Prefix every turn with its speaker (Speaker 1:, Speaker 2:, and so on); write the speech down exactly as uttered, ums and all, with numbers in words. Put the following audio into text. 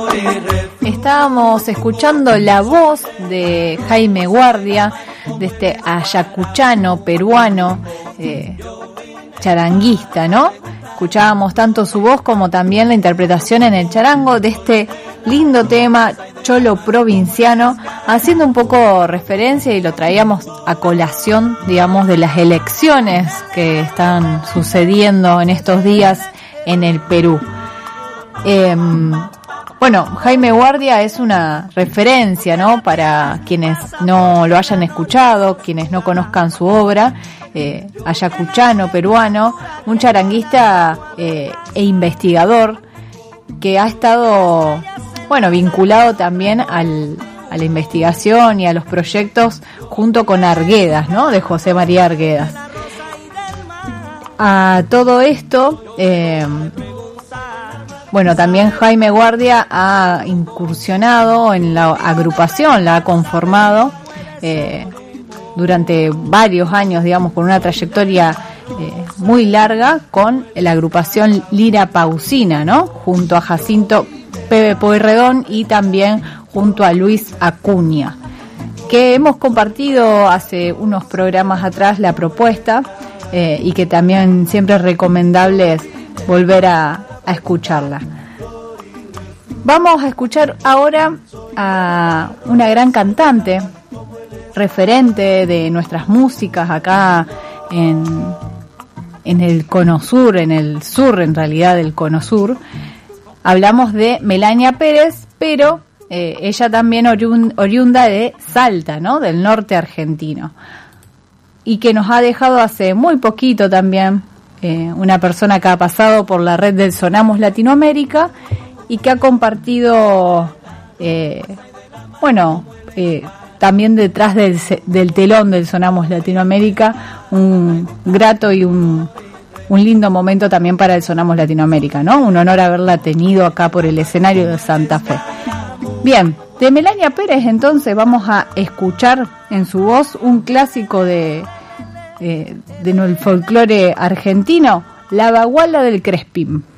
Speaker 1: Estábamos escuchando la voz de Jaime Guardia, de este ayacuchano peruano, eh, charanguista, ¿no? Escuchábamos tanto su voz como también la interpretación en el charango de este lindo tema cholo provinciano, haciendo un poco referencia, y lo traíamos a colación, digamos, de las elecciones que están sucediendo en estos días en el Perú. Eh, bueno, Jaime Guardia es una referencia, ¿no? Para quienes no lo hayan escuchado, quienes no conozcan su obra. Eh, ayacuchano, peruano, un charanguista eh, e investigador que ha estado, bueno, vinculado también al, a la investigación y a los proyectos junto con Arguedas, ¿no? De José María Arguedas. A todo esto, eh, bueno, también Jaime Guardia ha incursionado en la agrupación, la ha conformado eh, durante varios años, digamos, con una trayectoria eh, muy larga con la agrupación Lira Pausina, ¿no? Junto a Jacinto Pepe Pueyrredón y también junto a Luis Acuña, que hemos compartido hace unos programas atrás la propuesta eh, y que también siempre es recomendable volver a, a escucharla. Vamos a escuchar ahora a una gran cantante, referente de nuestras músicas acá en, en el Cono Sur, en el sur en realidad del Cono Sur. Hablamos de Melania Pérez, pero eh, ella también oriun, oriunda de Salta, ¿no? Del norte argentino, y que nos ha dejado hace muy poquito también, eh, una persona que ha pasado por la red del Sonamos Latinoamérica y que ha compartido, eh, bueno, eh, también detrás del, del telón del Sonamos Latinoamérica, un grato y un, un lindo momento también para el Sonamos Latinoamérica, ¿no? Un honor haberla tenido acá por el escenario de Santa Fe. Bien, de Melania Pérez entonces vamos a escuchar en su voz un clásico de, de, del folclore argentino, La Baguala del Crespín.